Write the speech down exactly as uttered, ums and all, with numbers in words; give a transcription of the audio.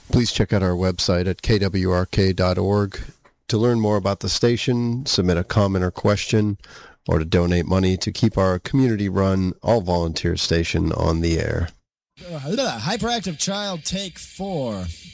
Please check out our website at k w r k dot org to learn more about the station, submit a comment or question, or to donate money to keep our community-run, all-volunteer station on the air. Hyperactive Child, take four.